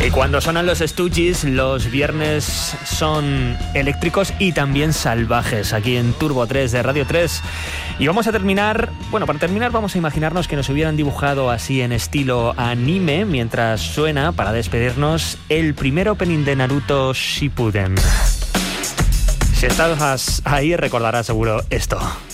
Y cuando sonan los Stooges, los viernes son eléctricos y también salvajes aquí en Turbo 3 de Radio 3. Y vamos a terminar, bueno, para terminar vamos a imaginarnos que nos hubieran dibujado así en estilo anime mientras suena, para despedirnos, el primer opening de Naruto Shippuden. Si estás ahí recordarás seguro esto.